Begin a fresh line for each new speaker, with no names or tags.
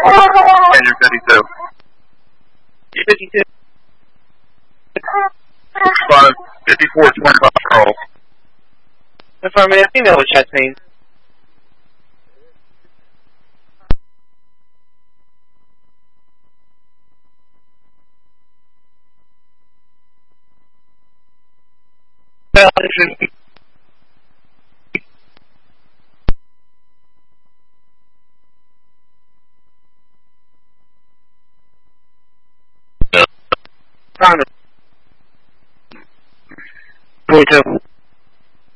And you're 52.
You're 52.
54, 25 Charles.
Affirmative, female with chest pain. Congress. 42.